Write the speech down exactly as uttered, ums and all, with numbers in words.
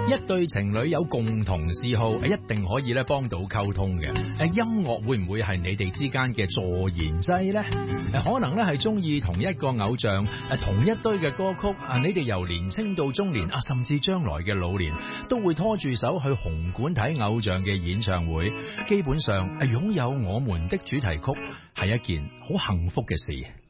一對情侶有共同嗜好，一定可以咧幫到溝通嘅。誒，音樂會唔會係你哋之間嘅助燃劑呢？誒，可能咧係中意同一個偶像，誒，同一堆嘅歌曲啊，你哋由年青到中年啊，甚至將來嘅老年，都會拖住手去紅館睇偶像嘅演唱會。基本上，誒，擁有我們的主題曲係一件好幸福嘅事。